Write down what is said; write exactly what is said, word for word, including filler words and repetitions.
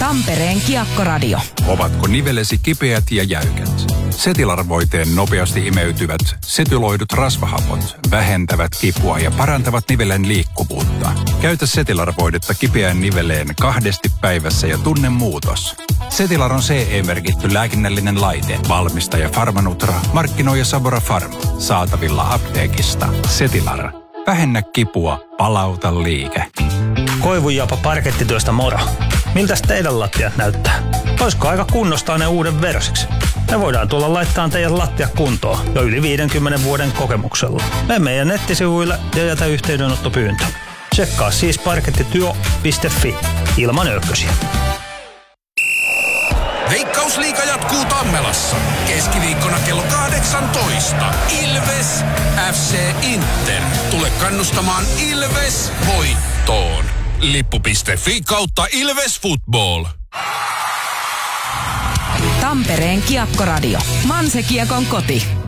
Tampereen Kiekkoradio. Ovatko nivelesi kipeät ja jäykät? Setilar-voiteen nopeasti imeytyvät setyloidut rasvahapot vähentävät kipua ja parantavat nivelen liikkuvuutta. Käytä Setilar-voidetta kipeään niveleen kahdesti päivässä ja tunne muutos. Setilar on C E-merkitty lääkinnällinen laite. Valmistaja Pharmanutra, markkinoija Sabora Pharma. Saatavilla apteekista. Setilar. Vähennä kipua, palauta liike. Koivujapa parkettityöstä moro. Miltäs teidän lattiat näyttää? Olisiko aika kunnostaa ne uuden versiksi? Me voidaan tulla laittaa teidän lattia kuntoon jo yli viidenkymmenen vuoden kokemuksella. Mene meidän nettisivuille ja jätä yhteydenottopyyntö. Tsekkaa siis parkettityö piste fi ilman ökkösiä. Veikkausliiga jatkuu Tammelassa. Keskiviikkona kello kahdeksantoista. Ilves F C Inter. Tule kannustamaan Ilves voittoon. Lippu piste fi kautta Ilves Football. Tampereen Kiekkoradio. Manse Kiekon koti.